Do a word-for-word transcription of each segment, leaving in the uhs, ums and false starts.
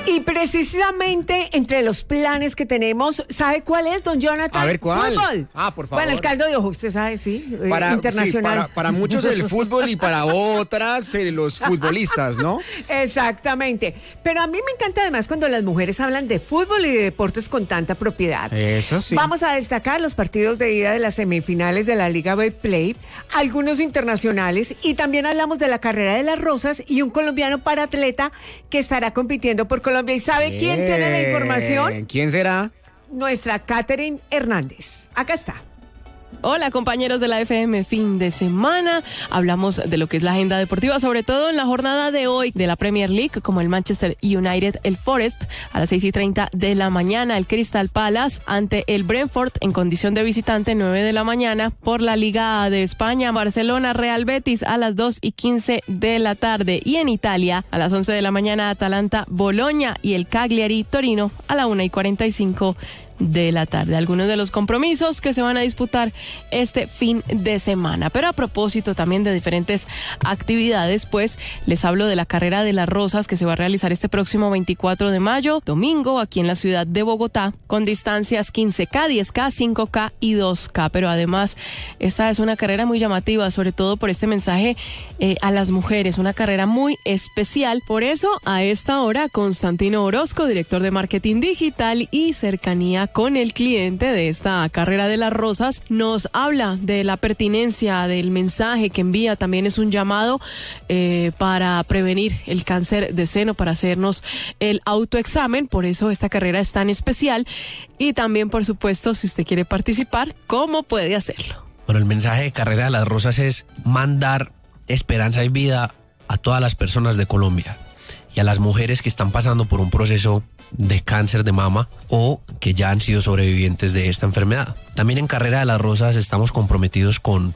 Y precisamente entre los planes que tenemos, ¿sabe cuál es, don Jonathan? A ver, ¿cuál? Fútbol. Ah, por favor. Bueno, el caldo de ojo, usted sabe, sí, para, internacional. Sí, para, para muchos el fútbol y para otras eh, los futbolistas, ¿no? Exactamente. Pero a mí me encanta además cuando las mujeres hablan de fútbol y de deportes con tanta propiedad. Eso sí. Vamos a destacar los partidos de ida de las semifinales de la Liga Betplay, algunos internacionales, y también hablamos de la carrera de las rosas y un colombiano paratleta que estará compitiendo por Colombia. ¿Y sabe Bien. quién tiene la información? ¿Quién será? Nuestra Catherine Hernández. Acá está. Hola compañeros de la F M, fin de semana. Hablamos de lo que es la agenda deportiva, sobre todo en la jornada de hoy de la Premier League, como el Manchester United, el Forest, a las seis y treinta de la mañana, el Crystal Palace ante el Brentford en condición de visitante, nueve de la mañana, por la Liga de España, Barcelona, Real Betis a las dos y quince de la tarde, y en Italia, a las once de la mañana, Atalanta, Boloña y el Cagliari, Torino, a la una y cuarenta y cinco de la tarde. Algunos de los compromisos que se van a disputar este fin de semana. Pero a propósito también de diferentes actividades, pues les hablo de la carrera de las rosas que se va a realizar este próximo veinticuatro de mayo, domingo, aquí en la ciudad de Bogotá, con distancias quince K, diez K, cinco K y dos K. Pero además, esta es una carrera muy llamativa, sobre todo por este mensaje eh, a las mujeres, una carrera muy especial. Por eso, a esta hora, Constantino Orozco, director de marketing digital y cercanía con el cliente de esta carrera de las rosas, nos habla de la pertinencia del mensaje que envía. También es un llamado eh, para prevenir el cáncer de seno, para hacernos el autoexamen. Por eso esta carrera es tan especial. Y también, por supuesto, si usted quiere participar, ¿cómo puede hacerlo? Bueno, el mensaje de Carrera de las Rosas es mandar esperanza y vida a todas las personas de Colombia y a las mujeres que están pasando por un proceso de cáncer de mama o que ya han sido sobrevivientes de esta enfermedad. También en Carrera de las Rosas estamos comprometidos con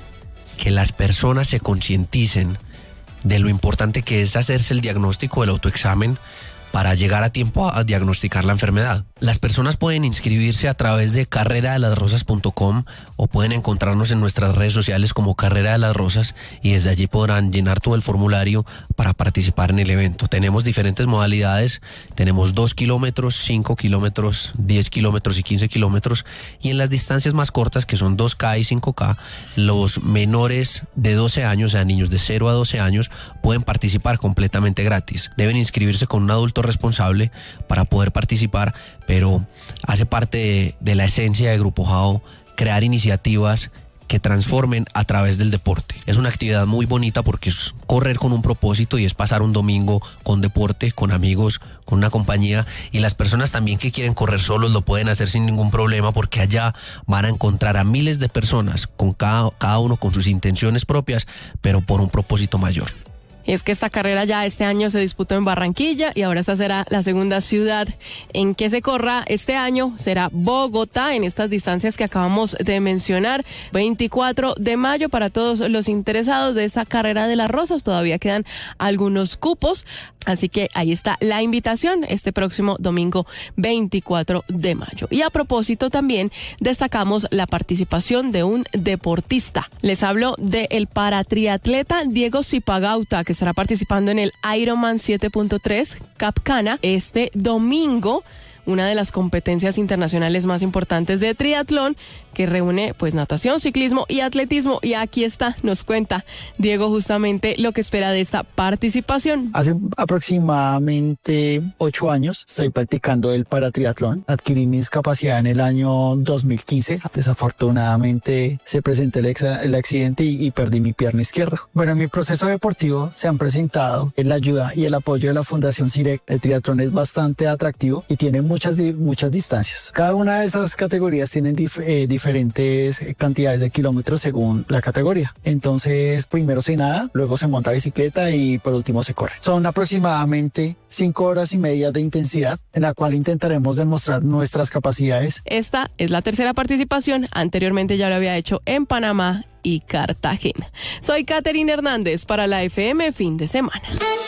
que las personas se concienticen de lo importante que es hacerse el diagnóstico, el autoexamen, para llegar a tiempo a diagnosticar la enfermedad. Las personas pueden inscribirse a través de carrera de las rosas punto com o pueden encontrarnos en nuestras redes sociales como Carrera de las Rosas, y desde allí podrán llenar todo el formulario para participar en el evento. Tenemos diferentes modalidades, tenemos dos kilómetros, cinco kilómetros, diez kilómetros y quince kilómetros, y en las distancias más cortas, que son dos K y cinco K, los menores de doce años, o sea, niños de cero a doce años, pueden participar completamente gratis. Deben inscribirse con un adulto responsable para poder participar, pero hace parte de, de la esencia de Grupo Jao crear iniciativas que transformen a través del deporte. Es una actividad muy bonita porque es correr con un propósito y es pasar un domingo con deporte, con amigos, con una compañía, y las personas también que quieren correr solos lo pueden hacer sin ningún problema, porque allá van a encontrar a miles de personas con cada, cada uno con sus intenciones propias, pero por un propósito mayor. Es que esta carrera ya este año se disputó en Barranquilla y ahora esta será la segunda ciudad en que se corra este año. Será Bogotá, en estas distancias que acabamos de mencionar. veinticuatro de mayo para todos los interesados de esta carrera de las rosas. Todavía quedan algunos cupos, así que ahí está la invitación este próximo domingo veinticuatro de mayo. Y a propósito también destacamos la participación de un deportista. Les hablo del paratriatleta Diego Zipagauta, que estará participando en el Ironman siete punto tres Cap Cana este domingo, una de las competencias internacionales más importantes de triatlón, que reúne pues natación, ciclismo y atletismo. Y aquí está, nos cuenta Diego justamente lo que espera de esta participación. Hace aproximadamente ocho años estoy practicando el paratriatlón. Adquirí mis capacidades en el año dos mil quince. Desafortunadamente se presentó el, ex el accidente y, y perdí mi pierna izquierda. Bueno, en mi proceso deportivo se han presentado la ayuda y el apoyo de la Fundación CIREC. El triatlón es bastante atractivo y tiene muchas, muchas distancias. Cada una de esas categorías tienen dif eh, diferentes cantidades de kilómetros según la categoría. Entonces, primero se nada, luego se monta bicicleta y por último se corre. Son aproximadamente cinco horas y media de intensidad en la cual intentaremos demostrar nuestras capacidades. Esta es la tercera participación. Anteriormente ya lo había hecho en Panamá y Cartagena. Soy Catherine Hernández para la F M Fin de Semana.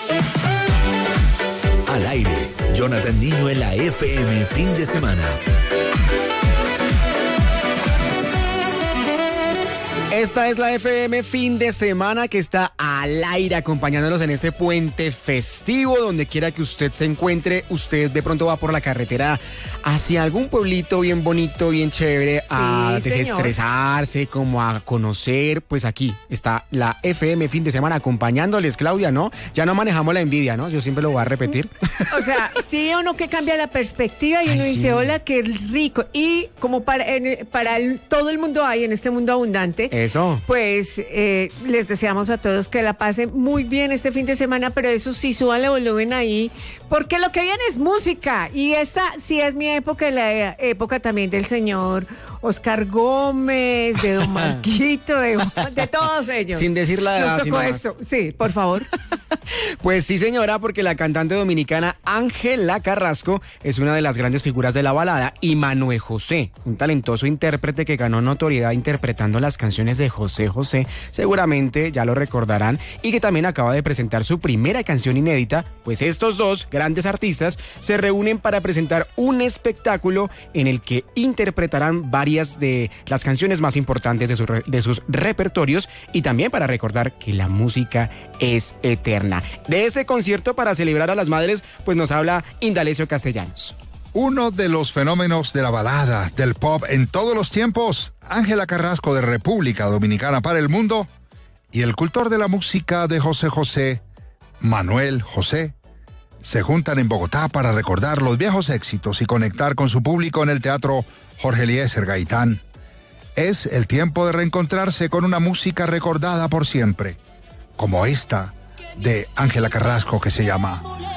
Al aire, Jonathan Niño en la F M Fin de Semana. Esta es la F M Fin de Semana que está al aire acompañándonos en este puente festivo. Donde quiera que usted se encuentre, usted de pronto va por la carretera hacia algún pueblito bien bonito, bien chévere, a Sí, desestresarse, como a conocer. Pues aquí está la F M Fin de Semana acompañándoles, Claudia, ¿no? Ya no manejamos la envidia, ¿no? Yo siempre lo voy a repetir. O sea, sí o no, que cambia la perspectiva y Ay, uno sí. dice, hola, qué rico. Y como para, en- para el- todo el mundo hay en este mundo abundante, Eso. pues eh, les deseamos a todos que la pasen muy bien este fin de semana, pero eso sí, súbanle volumen ahí, porque lo que viene es música. Y esta sí es mi época, la época también del señor Oscar Gómez, de Don Marquito, de, de todos ellos. Sin decir la edad, Nos sino tocó más. esto. Sí, por favor. Pues sí, señora, porque la cantante dominicana Ángela Carrasco es una de las grandes figuras de la balada, y Manuel José, un talentoso intérprete que ganó notoriedad interpretando las canciones de José José, seguramente ya lo recordarán, y que también acaba de presentar su primera canción inédita. Pues estos dos grandes artistas se reúnen para presentar un espectáculo en el que interpretarán varias de las canciones más importantes de, su re- de sus repertorios, y también para recordar que la música es eterna. De este concierto para celebrar a las madres, pues nos habla Indalecio Castellanos. Uno de los fenómenos de la balada, del pop en todos los tiempos, Ángela Carrasco de República Dominicana para el mundo, y el cultor de la música de José José, Manuel José, se juntan en Bogotá para recordar los viejos éxitos y conectar con su público en el Teatro Jorge Eliezer Gaitán. Es el tiempo de reencontrarse con una música recordada por siempre, como esta de Ángela Carrasco, que se llama